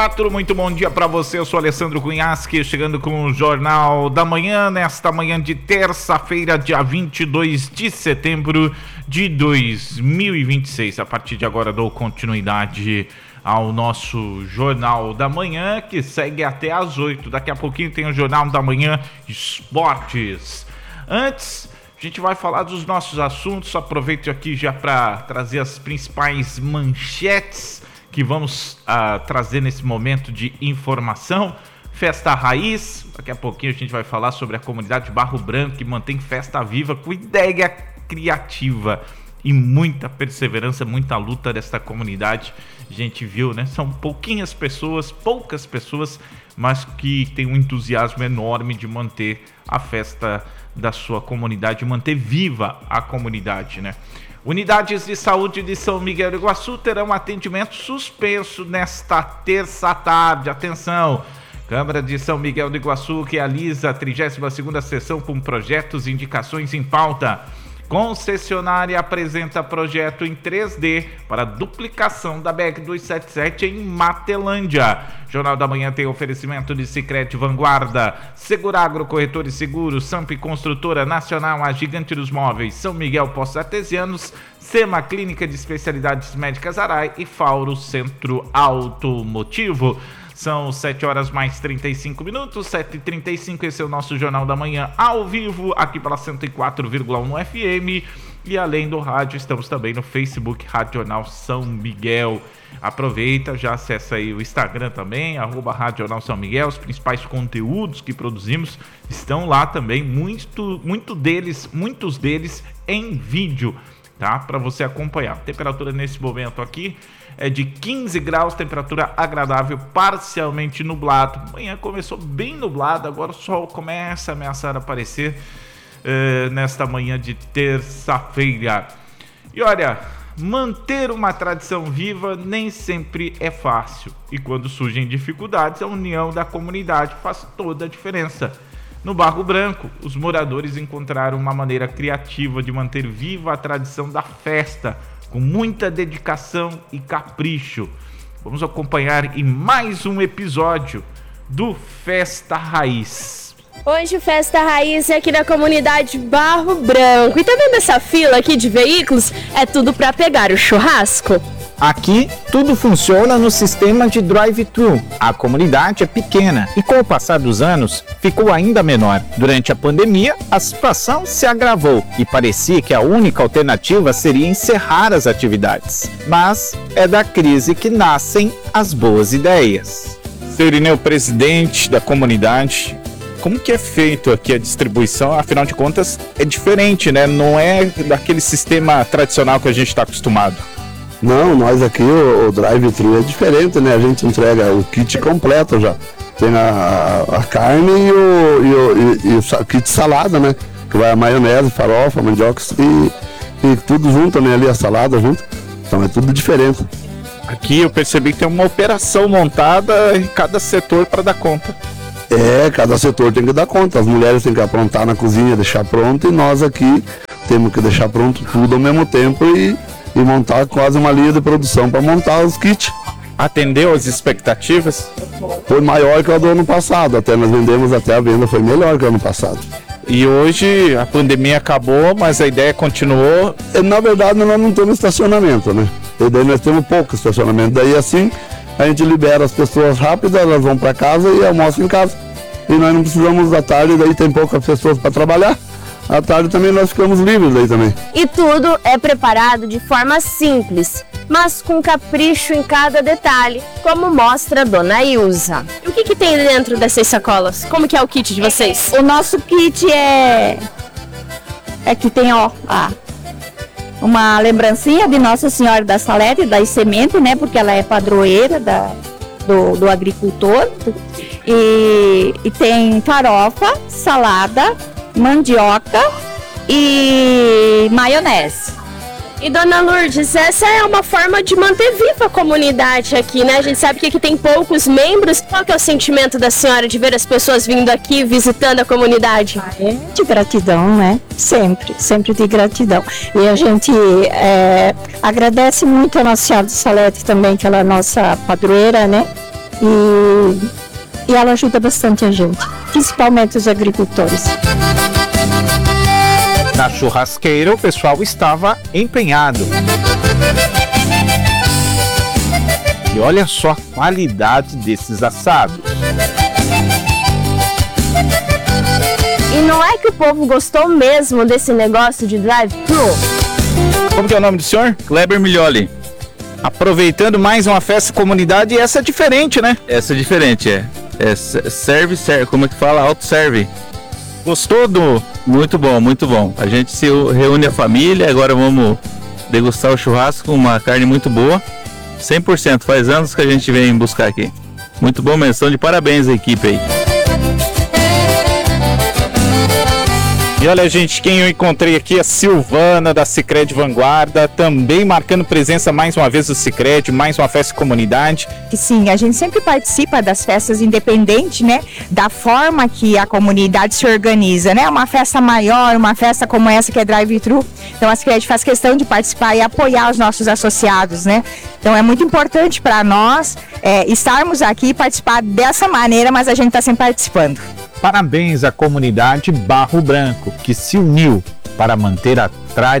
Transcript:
Muito bom dia para você, eu sou Alessandro Cunhasque, chegando com o Jornal da Manhã, nesta manhã de terça-feira, dia 22 de setembro de 2026. A partir de agora dou continuidade ao nosso Jornal da Manhã, que segue até às 8. Daqui a pouquinho tem o Jornal da Manhã Esportes. Antes, a gente vai falar dos nossos assuntos. Aproveito aqui já para trazer as principais manchetes que vamos trazer nesse momento de informação. Festa Raiz, daqui a pouquinho a gente vai falar sobre a comunidade Barro Branco, que mantém festa viva com ideia criativa e muita perseverança, muita luta desta comunidade. A gente viu, né? São poucas pessoas, mas que tem um entusiasmo enorme de manter a festa da sua comunidade, manter viva a comunidade, né? Unidades de saúde de São Miguel do Iguaçu terão atendimento suspenso nesta terça tarde. Atenção! Câmara de São Miguel do Iguaçu realiza a 32ª sessão com projetos e indicações em pauta. Concessionária apresenta projeto em 3D para duplicação da BR-277 em Matelândia. Jornal da Manhã tem oferecimento de Sicredi Vanguarda, Seguragro Corretores Seguros, Samp Construtora Nacional, a Gigante dos Móveis, São Miguel Postos Artesianos, SEMA Clínica de Especialidades Médicas Arai e Fauro Centro Automotivo. São 7 horas mais 35 minutos, 7h35, esse é o nosso Jornal da Manhã ao vivo, aqui pela 104,1 FM. E além do rádio, estamos também no Facebook, Rádio Jornal São Miguel. Aproveita, já acessa aí o Instagram também, @Rádio Jornal São Miguel. Os principais conteúdos que produzimos estão lá também, muitos deles em vídeo, tá? Para você acompanhar. A temperatura nesse momento aqui é de 15 graus, temperatura agradável, parcialmente nublado. Amanhã começou bem nublado, agora o sol começa a ameaçar aparecer nesta manhã de terça-feira. E olha, manter uma tradição viva nem sempre é fácil. E quando surgem dificuldades, a união da comunidade faz toda a diferença. No Barro Branco, os moradores encontraram uma maneira criativa de manter viva a tradição da festa, com muita dedicação e capricho. Vamos acompanhar em mais um episódio do Festa Raiz. Hoje o Festa Raiz é aqui na comunidade Barro Branco. E tá vendo essa fila aqui de veículos? É tudo para pegar o churrasco. Aqui, tudo funciona no sistema de drive-thru. A comunidade é pequena e, com o passar dos anos, ficou ainda menor. Durante a pandemia, a situação se agravou e parecia que a única alternativa seria encerrar as atividades. Mas é da crise que nascem as boas ideias. Seu Irineu, presidente da comunidade, como que é feito aqui a distribuição? Afinal de contas, é diferente, né? Não é daquele sistema tradicional que a gente está acostumado. Não, nós aqui, o drive-thru é diferente, né? A gente entrega o kit completo já. Tem a carne e o kit salada, né? Que vai a maionese, farofa, mandioca e tudo junto, né? Ali a salada junto. Então é tudo diferente. Aqui eu percebi que tem uma operação montada em cada setor para dar conta. Cada setor tem que dar conta. As mulheres têm que aprontar na cozinha, deixar pronto, e nós aqui temos que deixar pronto tudo ao mesmo tempo e montar quase uma linha de produção para montar os kits. Atendeu as expectativas? Foi maior que o do ano passado, até nós vendemos, até a venda foi melhor que o ano passado. E hoje a pandemia acabou, mas a ideia continuou? Na verdade nós não temos estacionamento, né? E daí nós temos pouco estacionamento, daí assim a gente libera as pessoas rápido, elas vão para casa e almoçam em casa. E nós não precisamos da tarde, daí tem poucas pessoas para trabalhar. À tarde também nós ficamos livres daí também. E tudo é preparado de forma simples, mas com capricho em cada detalhe, como mostra a dona Ilza. E o que tem dentro dessas sacolas? Como que é o kit de vocês? O nosso kit é que tem uma lembrancinha de Nossa Senhora da Salete, das sementes, né? Porque ela é padroeira do agricultor. E tem farofa, salada, mandioca e maionese. E dona Lourdes, essa é uma forma de manter viva a comunidade aqui, né? A gente sabe que aqui tem poucos membros. Qual que é o sentimento da senhora de ver as pessoas vindo aqui, visitando a comunidade? É de gratidão, né? Sempre de gratidão. E a gente agradece muito a Nossa Senhora de Salete também, que ela é a nossa padroeira, né? E ela ajuda bastante a gente, principalmente os agricultores. Na churrasqueira, o pessoal estava empenhado. E olha só a qualidade desses assados. E não é que o povo gostou mesmo desse negócio de drive-thru? Como que é o nome do senhor? Kleber Miglioli. Aproveitando mais uma festa comunidade, e essa é diferente, né? Essa é diferente, serve, como é que fala? Auto-serve. Gostou do... Muito bom, muito bom. A gente se reúne a família, agora vamos degustar o churrasco, uma carne muito boa. 100%, faz anos que a gente vem buscar aqui. Muito bom mesmo, de parabéns à equipe aí. E olha, gente, quem eu encontrei aqui é a Silvana, da Sicredi Vanguarda, também marcando presença mais uma vez do Sicredi, mais uma festa comunidade. Sim, a gente sempre participa das festas independente, né, da forma que a comunidade se organiza, né, uma festa maior, uma festa como essa que é drive-thru, então a Sicredi faz questão de participar e apoiar os nossos associados, né, então é muito importante para nós estarmos aqui e participar dessa maneira, mas a gente está sempre participando. Parabéns à comunidade Barro Branco, que se uniu para manter a tradição